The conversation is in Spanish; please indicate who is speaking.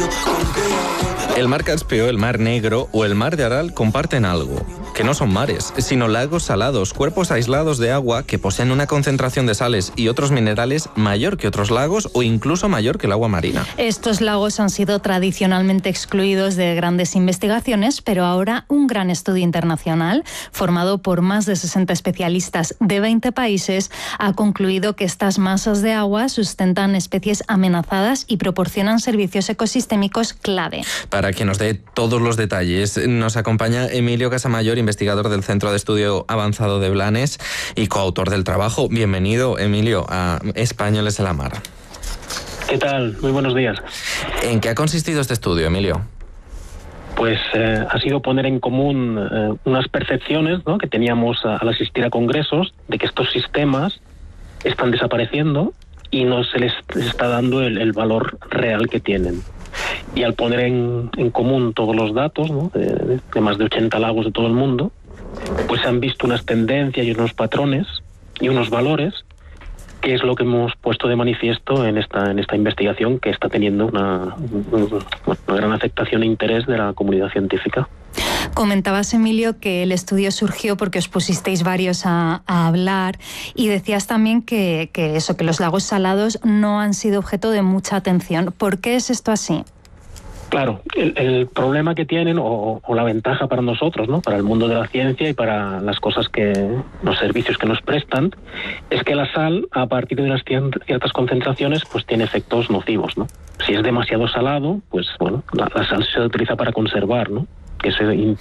Speaker 1: El mar Caspio, el mar Negro o el mar de Aral comparten algo, que no son mares, sino lagos salados, cuerpos aislados de agua que poseen una concentración de sales y otros minerales mayor que otros lagos o incluso mayor que el agua marina.
Speaker 2: Estos lagos han sido tradicionalmente excluidos de grandes investigaciones, pero ahora un gran estudio internacional, formado por más de 60 especialistas de 20 países, ha concluido que estas masas de agua sustentan especies amenazadas y proporcionan servicios ecosistémicos clave.
Speaker 1: Para que nos dé todos los detalles, nos acompaña Emilio Casamayor, investigador del Centro de Estudio Avanzado de Blanes y coautor del trabajo. Bienvenido, Emilio, a Españoles en la Mar.
Speaker 3: ¿Qué tal? Muy buenos días.
Speaker 1: ¿En qué ha consistido este estudio, Emilio?
Speaker 3: Pues ha sido poner en común unas percepciones, ¿no?, que teníamos al asistir a congresos de que estos sistemas están desapareciendo y no se les está dando el valor real que tienen. Y al poner en común todos los datos, ¿no?, de más de 80 lagos de todo el mundo, pues se han visto unas tendencias y unos patrones y unos valores, que es lo que hemos puesto de manifiesto en esta investigación, que está teniendo una gran aceptación e interés de la comunidad científica.
Speaker 2: Comentabas, Emilio, que el estudio surgió porque os pusisteis varios a hablar y decías también que los lagos salados no han sido objeto de mucha atención. ¿Por qué es esto así?
Speaker 3: Claro, el problema que tienen, o la ventaja para nosotros, ¿no?, para el mundo de la ciencia y para los servicios que nos prestan, es que la sal, a partir de unas ciertas concentraciones, pues tiene efectos nocivos, ¿no? Si es demasiado salado, pues bueno, la sal se utiliza para conservar, ¿no?, que se